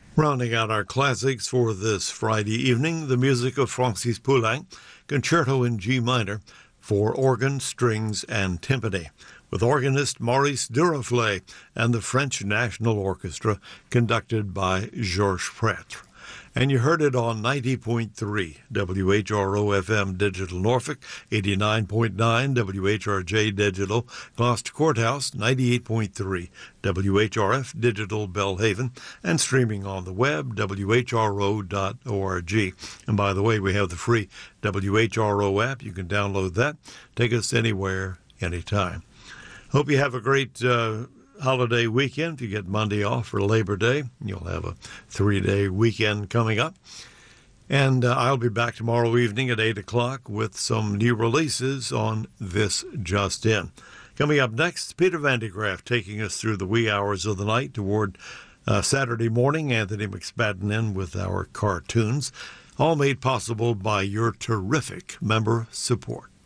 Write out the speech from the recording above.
Rounding out our classics for this Friday evening, the music of Francis Poulenc, Concerto in G minor for organ, strings, and timpani, with organist Maurice Duruflé and the French National Orchestra, conducted by Georges Prêtre. And you heard it on 90.3 WHRO-FM Digital Norfolk, 89.9 WHRJ Digital Gloucester Courthouse, 98.3 WHRF Digital Belhaven, and streaming on the web, whro.org. And by the way, we have the free WHRO app. You can download that. Take us anywhere, anytime. Hope you have a great holiday weekend. If you get Monday off for Labor Day, you'll have a 3-day weekend coming up. And I'll be back tomorrow evening at 8 o'clock with some new releases on This Just In. Coming up next, Peter Van de Graaff taking us through the wee hours of the night toward Saturday morning. Anthony McSpadden in with our cartoons, all made possible by your terrific member support.